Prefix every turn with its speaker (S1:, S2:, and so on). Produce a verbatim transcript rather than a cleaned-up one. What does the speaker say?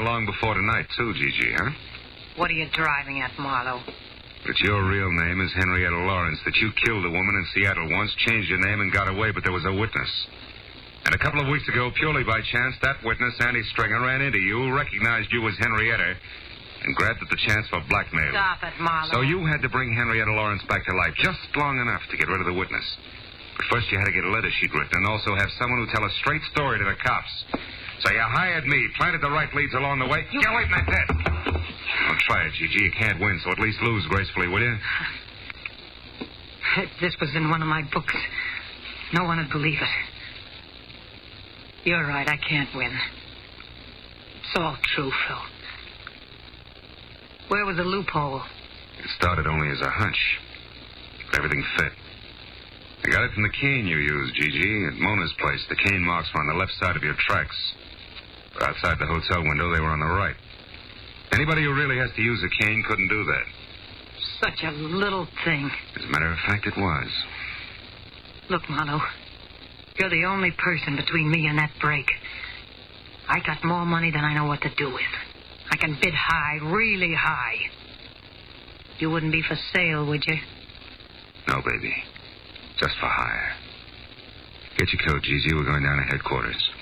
S1: long before tonight, too, Gigi, huh?
S2: What are you driving at, Marlowe?
S1: That your real name is Henrietta Lawrence, that you killed a woman in Seattle once, changed your name, and got away, but there was a witness. And a couple of weeks ago, purely by chance, that witness, Andy Stringer, ran into you, recognized you as Henrietta, and grabbed at the chance for blackmail.
S2: Stop it, Marlowe.
S1: So you had to bring Henrietta Lawrence back to life just long enough to get rid of the witness. But first you had to get a letter she'd written and also have someone who tell a straight story to the cops. So you hired me, planted the right leads along the way. You... Get away from that desk. Well, try it, Gigi. You can't win, so at least lose gracefully, will you?
S2: If this was in one of my books, no one would believe it. You're right, I can't win. It's all true, Phil. Where was the loophole?
S1: It started only as a hunch. Everything fit. I got it from the cane you used, Gigi, at Mona's place. The cane marks were on the left side of your tracks. But outside the hotel window, they were on the right. Anybody who really has to use a cane couldn't do that.
S2: Such a little thing.
S1: As a matter of fact, it was.
S2: Look, Marlowe, you're the only person between me and that break. I got more money than I know what to do with. I can bid high, really high. You wouldn't be for sale, would you?
S1: No, baby. Just for hire. Get your coat, Gigi. We're going down to headquarters.